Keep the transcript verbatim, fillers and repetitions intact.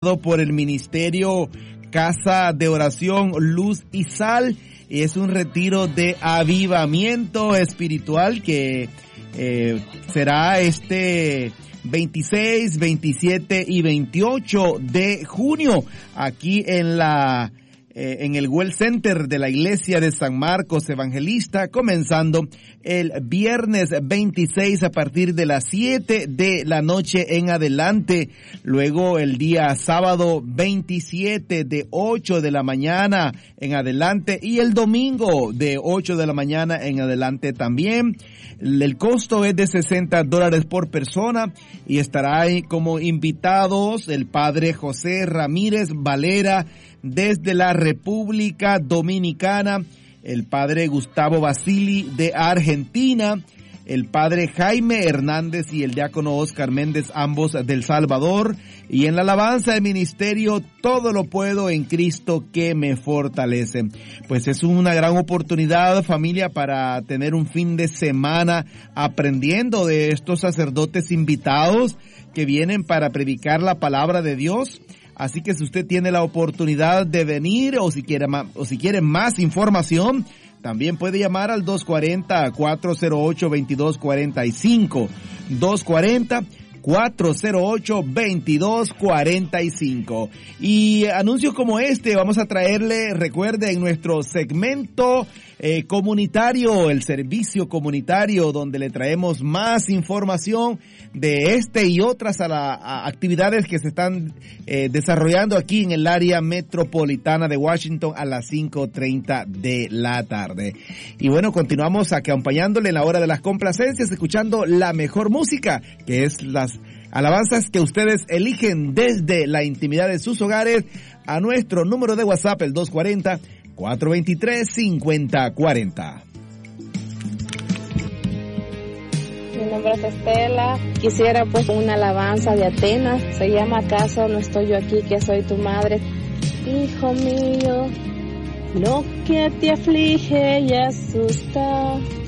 por el Ministerio Casa de Oración Luz y Sal. Es un retiro de avivamiento espiritual que eh, será este veintiséis, veintisiete y veintiocho de junio aquí en la eh, en el Well Center de la Iglesia de San Marcos Evangelista, comenzando el viernes veintiséis a partir de las siete de la noche en adelante. Luego el día sábado veintisiete de ocho de la mañana en adelante y el domingo de ocho de la mañana en adelante también. El costo es de sesenta dólares por persona y estará ahí como invitados el padre José Ramírez Valera desde la República Dominicana, el padre Gustavo Basili de Argentina, el padre Jaime Hernández y el diácono Oscar Méndez, ambos del Salvador. Y en la alabanza del ministerio, todo lo puedo en Cristo que me fortalece. Pues es una gran oportunidad, familia, para tener un fin de semana aprendiendo de estos sacerdotes invitados que vienen para predicar la palabra de Dios. Así que si usted tiene la oportunidad de venir o si quiere más, o si quiere más información, también puede llamar al dos cuarenta, cuatro cero ocho, veintidós cuarenta y cinco. dos cuarenta, cuatro cero ocho, veintidós cuarenta y cinco. Y anuncios como este vamos a traerle, recuerde, en nuestro segmento eh, comunitario, el servicio comunitario, donde le traemos más información de este y otras a la, a actividades que se están eh, desarrollando aquí en el área metropolitana de Washington a las cinco treinta de la tarde. Y bueno, continuamos acompañándole en la hora de las complacencias, escuchando la mejor música, que es las alabanzas que ustedes eligen desde la intimidad de sus hogares, a nuestro número de WhatsApp, el dos cuarenta, cuatro veintitrés, cincuenta cuarenta. Mi nombre es Estela. Quisiera pues una alabanza de Atenas. Se llama ¿Acaso no estoy yo aquí que soy tu madre? Hijo mío, lo que te aflige y asusta